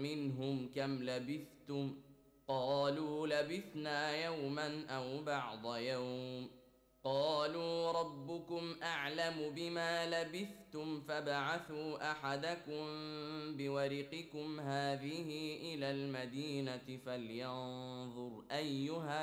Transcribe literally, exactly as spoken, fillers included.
منهم كم لبثتم قالوا لبثنا يوما أو بعض يوم قالوا ربكم أعلم بما لبثتم فابعثوا أحدكم بورقكم هذه إلى المدينة فلينظر أيها